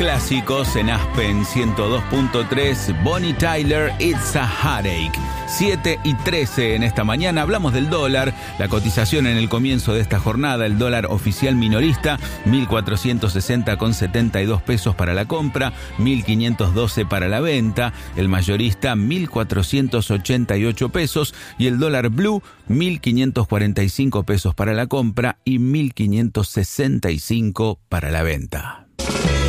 clásicos en Aspen 102.3, Bonnie Tyler, It's a Heartache. 7:13 en esta mañana. Hablamos del dólar, la cotización en el comienzo de esta jornada. El dólar oficial minorista, 1.460,72 pesos para la compra, 1.512 para la venta. El mayorista, 1.488 pesos. Y el dólar blue, 1.545 pesos para la compra y 1.565 para la venta.